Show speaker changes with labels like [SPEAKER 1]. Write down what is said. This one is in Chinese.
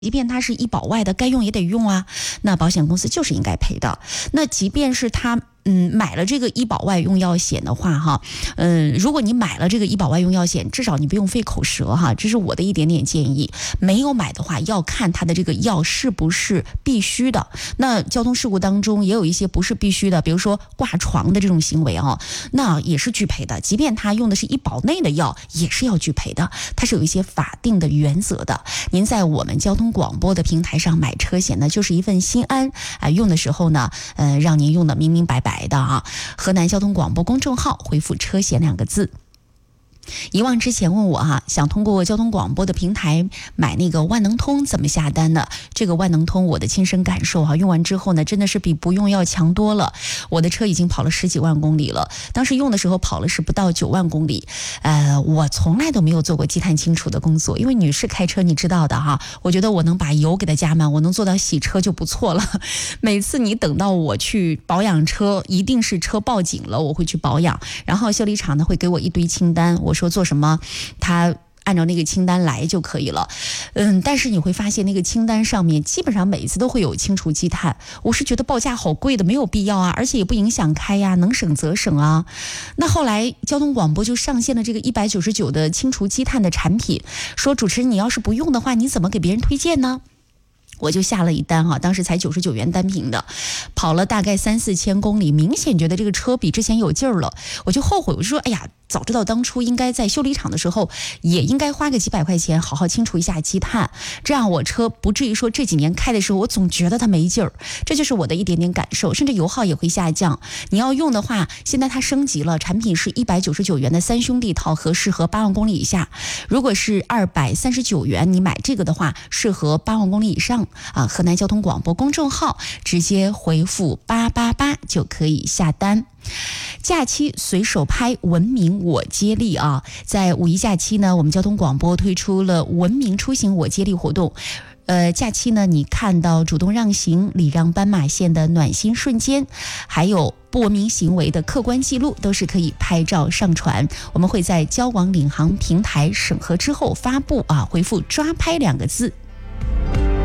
[SPEAKER 1] 即便它是医保外的，该用也得用啊，那保险公司就是应该赔的。那即便是他买了这个医保外用药险的话哈，如果你买了这个医保外用药险，至少你不用费口舌哈，这是我的一点点建议。没有买的话，要看它的这个药是不是必须的。那交通事故当中也有一些不是必须的，比如说挂床的这种行为啊，那也是拒赔的。即便他用的是医保内的药，也是要拒赔的。它是有一些法定的原则的。您在我们交通广播的平台上买车险呢，就是一份心安啊，用的时候呢，让您用的明明白白的啊。河南交通广播公众号回复车险2个字。遗忘之前问我哈，想通过交通广播的平台买那个万能通怎么下单呢？这个万能通我的亲身感受哈，用完之后呢，真的是比不用要强多了。我的车已经跑了10几万公里了，当时用的时候跑了是不到9万公里。我从来都没有做过积碳清除的工作，因为女士开车你知道的哈，我觉得我能把油给它加满，我能做到洗车就不错了。每次你等到我去保养车，一定是车报警了，我会去保养，然后修理厂呢会给我一堆清单，我说做什么，他按照那个清单来就可以了。但是你会发现那个清单上面基本上每一次都会有清除积碳，我是觉得报价好贵的，没有必要啊，而且也不影响开呀，能省则省啊。那后来交通广播就上线了这个199的清除积碳的产品，说主持人你要是不用的话，你怎么给别人推荐呢？我就下了一单哈，当时才99元单瓶的，跑了大概3、4千公里，明显觉得这个车比之前有劲儿了，我就后悔，我就说哎呀，早知道当初应该在修理厂的时候也应该花个几百块钱好好清除一下积碳，这样我车不至于说这几年开的时候我总觉得它没劲儿。这就是我的一点点感受，甚至油耗也会下降。你要用的话，现在它升级了，产品是199元的3兄弟套盒，适合8万公里以下。如果是239元，你买这个的话，适合8万公里以上啊。河南交通广播公众号直接回复888就可以下单。假期随手拍，文明我接力啊！在5一假期呢，我们交通广播推出了文明出行我接力活动。假期呢，你看到主动让行、礼让斑马线的暖心瞬间，还有不文明行为的客观记录，都是可以拍照上传。我们会在交广领航平台审核之后发布啊，回复抓拍2个字